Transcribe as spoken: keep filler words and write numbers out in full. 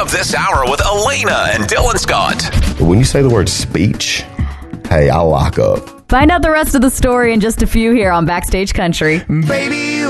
up this hour with Elena and Dylan Scott. When you say the word speech, hey, I lock up. Find out the rest of the story in just a few here on Backstage Country. Baby,